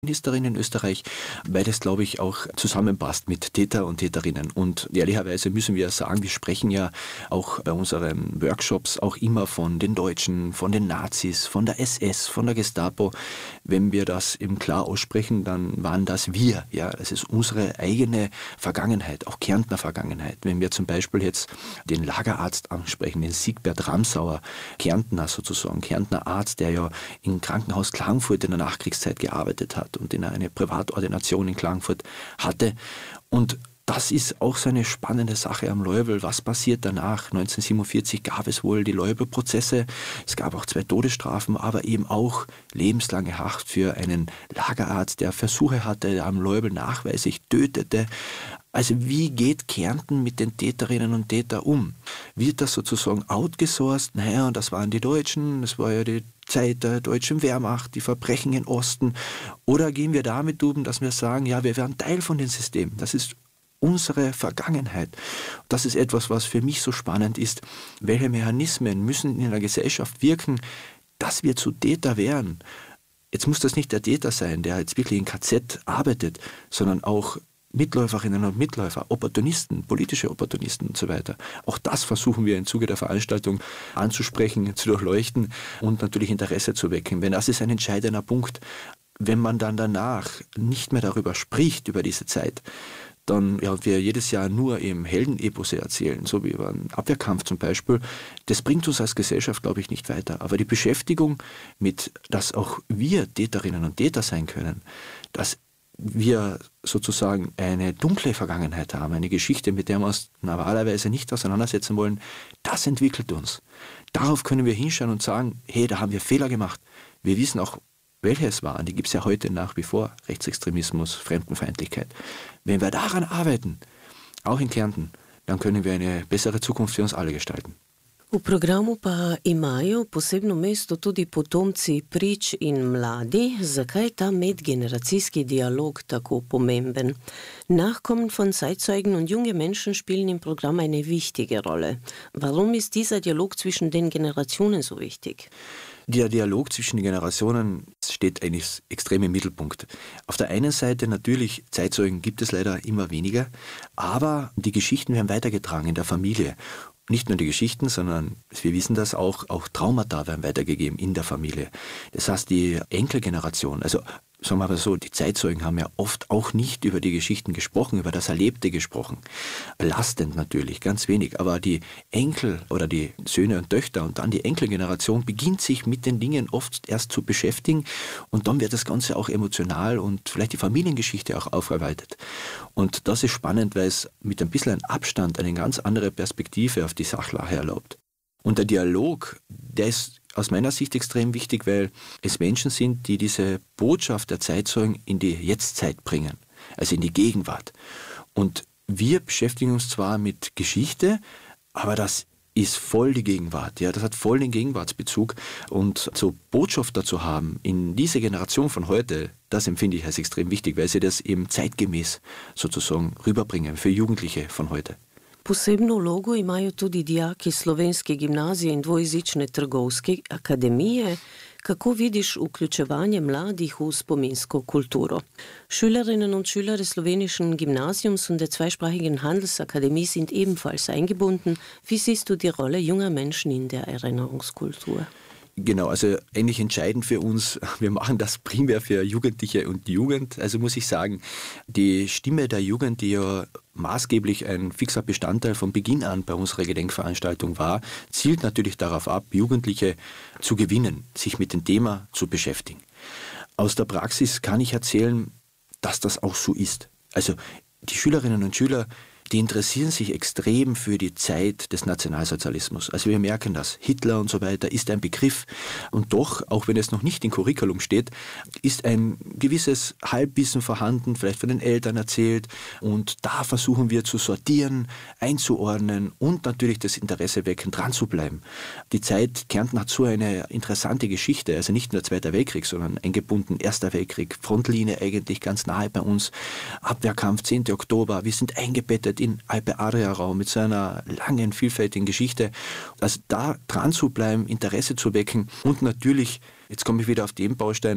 Ministerin in Österreich, weil das, glaube ich, auch zusammenpasst mit Täter und Täterinnen. Und ehrlicherweise müssen wir sagen, wir sprechen ja auch bei unseren Workshops auch immer von den Deutschen, von den Nazis, von der SS, von der Gestapo. Wenn wir das eben klar aussprechen, dann waren das wir. Ja, das ist unsere eigene Vergangenheit, auch Kärntner Vergangenheit. Wenn wir zum Beispiel jetzt den Lagerarzt ansprechen, den Siegbert Ramsauer, Kärntner sozusagen, Kärntner Arzt, der ja im Krankenhaus Klagenfurt in der Nachkriegszeit gearbeitet hat und in eine Privatordination in Klagenfurt hatte. Und das ist auch so eine spannende Sache am Leubel. Was passiert danach? 1947 gab es wohl die Leubel-Prozesse. Es gab auch 2 Todesstrafen, aber eben auch lebenslange Haft für einen Lagerarzt, der Versuche hatte, der am Leubel nachweislich tötete. Also wie geht Kärnten mit den Täterinnen und Tätern um? Wird das sozusagen outgesourced? Naja, und das waren die Deutschen, das war ja die Zeit der deutschen Wehrmacht, die Verbrechen im Osten. Oder gehen wir damit um, dass wir sagen, ja, wir werden Teil von dem System. Das ist unsere Vergangenheit. Das ist etwas, was für mich so spannend ist. Welche Mechanismen müssen in der Gesellschaft wirken, dass wir zu Täter werden? Jetzt muss das nicht der Täter sein, der jetzt wirklich in KZ arbeitet, sondern auch Mitläuferinnen und Mitläufer, Opportunisten, politische Opportunisten und so weiter. Auch das versuchen wir im Zuge der Veranstaltung anzusprechen, zu durchleuchten und natürlich Interesse zu wecken. Denn das ist ein entscheidender Punkt. Wenn man dann danach nicht mehr darüber spricht, über diese Zeit, dann wir jedes Jahr nur im Heldenepose erzählen, so wie über einen Abwehrkampf zum Beispiel, das bringt uns als Gesellschaft, glaube ich, nicht weiter. Aber die Beschäftigung mit, dass auch wir Täterinnen und Täter sein können, dass wir sozusagen eine dunkle Vergangenheit haben, eine Geschichte, mit der wir uns normalerweise nicht auseinandersetzen wollen, das entwickelt uns. Darauf können wir hinschauen und sagen, hey, da haben wir Fehler gemacht. Wir wissen auch, welche es waren. Die gibt es ja heute nach wie vor, Rechtsextremismus, Fremdenfeindlichkeit. Wenn wir daran arbeiten, auch in Kärnten, dann können wir eine bessere Zukunft für uns alle gestalten. V programu pa imajo posebno mesto tudi potomci prič in mladi. Zakaj je ta medgeneracijski Dialog tako pomemben? Nachkommen von Zeitzeugen und junge Menschen spielen im Programm eine wichtige Rolle. Warum ist dieser Dialog zwischen den Generationen so wichtig? Der Dialog zwischen den Generationen steht eigentlich extrem im Mittelpunkt. Auf der einen Seite natürlich, Zeitzeugen gibt es leider immer weniger, aber die Geschichten werden weitergetragen in der Familie. Nicht nur die Geschichten, sondern wir wissen das auch Traumata werden weitergegeben in der Familie. Das heißt, die Enkelgeneration, also sagen wir mal so, die Zeitzeugen haben ja oft auch nicht über die Geschichten gesprochen, über das Erlebte gesprochen. Belastend natürlich, ganz wenig. Aber die Enkel oder die Söhne und Töchter und dann die Enkelgeneration beginnt sich mit den Dingen oft erst zu beschäftigen und dann wird das Ganze auch emotional und vielleicht die Familiengeschichte auch aufarbeitet. Und das ist spannend, weil es mit ein bisschen Abstand eine ganz andere Perspektive auf die Sachlage erlaubt. Und der Dialog, der ist aus meiner Sicht extrem wichtig, weil es Menschen sind, die diese Botschaft der Zeitzeugen in die Jetztzeit bringen, also in die Gegenwart. Und wir beschäftigen uns zwar mit Geschichte, aber das ist voll die Gegenwart. Ja, das hat voll den Gegenwartsbezug. Und so Botschafter zu haben in diese Generation von heute, das empfinde ich als extrem wichtig, weil sie das eben zeitgemäß sozusagen rüberbringen für Jugendliche von heute. Posebno vlogo imajo tudi dijaki Slovenske gimnazije in dvojezične trgovske akademije. Kako vidiš vključevanje mladih v spominsko Kulturo? Schülerinnen und Schüler des slowenischen Gymnasiums und der zweisprachigen Handelsakademie sind ebenfalls eingebunden. Wie siehst du die Rolle junger Menschen in der Erinnerungskultur? Genau, also eigentlich entscheidend für uns, wir machen das primär für Jugendliche und die Jugend. Also muss ich sagen, die Stimme der Jugend, die ja maßgeblich ein fixer Bestandteil von Beginn an bei unserer Gedenkveranstaltung war, zielt natürlich darauf ab, Jugendliche zu gewinnen, sich mit dem Thema zu beschäftigen. Aus der Praxis kann ich erzählen, dass das auch so ist. Also die Schülerinnen und Schüler, die interessieren sich extrem für die Zeit des Nationalsozialismus. Also wir merken das. Hitler und so weiter ist ein Begriff. Und doch, auch wenn es noch nicht im Curriculum steht, ist ein gewisses Halbwissen vorhanden, vielleicht von den Eltern erzählt. Und da versuchen wir zu sortieren, einzuordnen und natürlich das Interesse wecken, dran zu bleiben. Die Zeit, Kärnten hat so eine interessante Geschichte. Also nicht nur Zweiter Weltkrieg, sondern eingebunden Erster Weltkrieg, Frontlinie eigentlich ganz nahe bei uns. Abwehrkampf, 10. Oktober, wir sind eingebettet in Alpe-Adria-Raum mit so einer langen, vielfältigen Geschichte. Also da dran zu bleiben, Interesse zu wecken und natürlich, jetzt komme ich wieder auf den Baustein,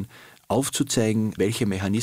aufzuzeigen, welche Mechanismen